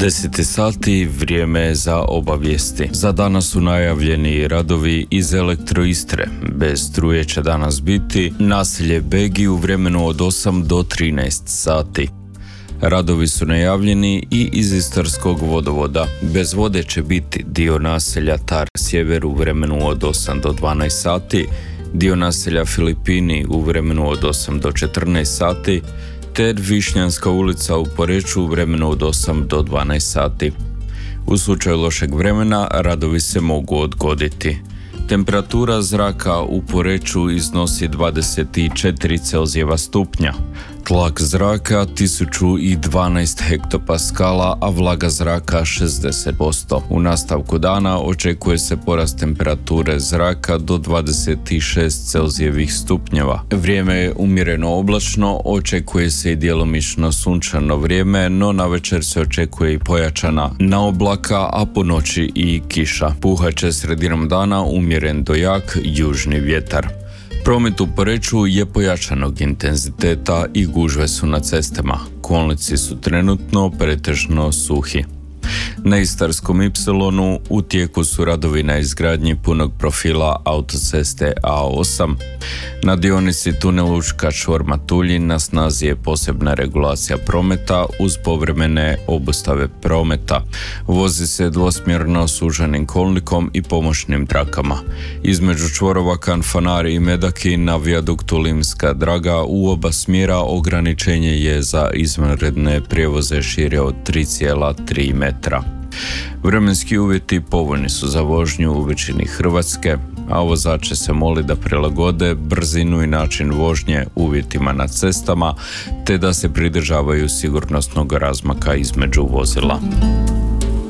10 sati, vrijeme je za obavijesti. Za danas su najavljeni radovi iz Elektroistre. Bez struje će danas biti naselje Begi u vremenu od 8 do 13 sati. Radovi su najavljeni i iz Istarskog vodovoda. Bez vode će biti dio naselja Tar Sjever u vremenu od 8 do 12 sati, dio naselja Filipini u vremenu od 8 do 14 sati, te Višnjanska ulica u Poreču u vremenu od 8 do 12 sati. U slučaju lošeg vremena radovi se mogu odgoditi. Temperatura zraka u Poreču iznosi 24 Celzijeva stupnja, tlak zraka 1012 hektopaskala, a vlaga zraka 60%. U nastavku dana očekuje se porast temperature zraka do 26 Celzijevih stupnjeva. Vrijeme je umjereno oblačno, očekuje se i djelomično sunčano vrijeme, no navečer se očekuje i pojačana naoblaka, a po noći i kiša. Puhat će sredinom dana umjeren do jak južni vjetar. Promet u Poreču je pojačanog intenziteta i gužve su na cestama. Kolnici su trenutno pretežno suhi. Na Istarskom Y u tijeku su radovi na izgradnji punog profila autoceste A8. Na dionici tunel Učka čvor-Matulji na snazi je posebna regulacija prometa uz povremene obustave prometa. Vozi se dvosmjerno suženim kolnikom i pomoćnim trakama. Između čvorova Kanfanari i Medaki na vijaduktu Limska Draga u oba smjera ograničenje je za izvanredne prijevoze šire od 3,3 metra. Vremenski uvjeti povoljni su za vožnju u većini Hrvatske, a vozače se moli da prilagode brzinu i način vožnje uvjetima na cestama, te da se pridržavaju sigurnosnog razmaka između vozila.